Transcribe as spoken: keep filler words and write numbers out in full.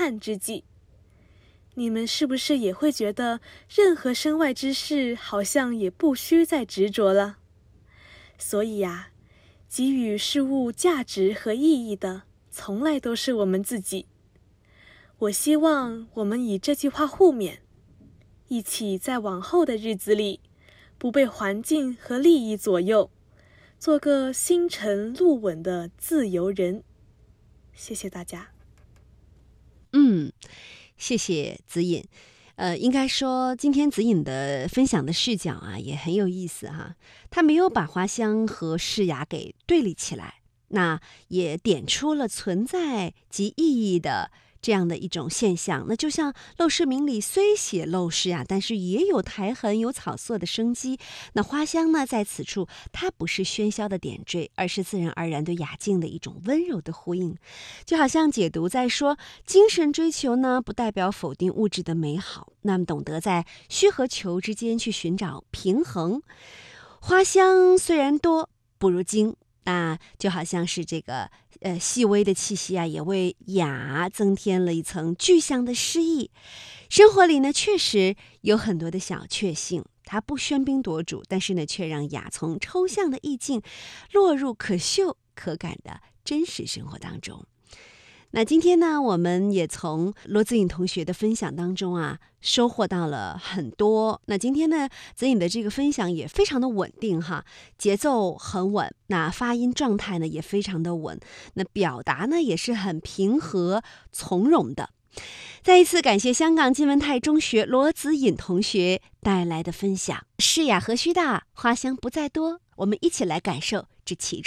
汉之际。你们是不是也会觉得任何身外之事好像也不需再执着了？所以呀，给予事物价值和意义的，从来都是我们自己。我希望我们以这句话互勉，一起在往后的日子里，不被环境和利益左右，做个心沉路稳的自由人。谢谢大家。 嗯，谢谢子颖。呃，应该说今天子颖的分享的视角啊也很有意思哈，他没有把花香和世雅给对立起来，那也点出了存在及意义的这样的一种现象。那就像陋室铭里虽写陋室啊，但是也有苔痕有草色的生机。那花香呢，在此处它不是喧嚣的点缀，而是自然而然对雅静的一种温柔的呼应。就好像解读在说，精神追求呢不代表否定物质的美好，那么懂得在虚和求之间去寻找平衡。花香虽然多不如精，那就好像是这个呃细微的气息啊，也为雅增添了一层具象的诗意。生活里呢，确实有很多的小确幸，它不喧宾夺主，但是呢，却让雅从抽象的意境落入可嗅可感的真实生活当中。那今天呢，我们也从罗子颖同学的分享当中啊，收获到了很多。那今天呢，子颖的这个分享也非常的稳定哈，节奏很稳，那发音状态呢也非常的稳，那表达呢也是很平和从容的。再一次感谢香港金文泰中学罗子颖同学带来的分享。世雅何须大，花香不在多，我们一起来感受这其中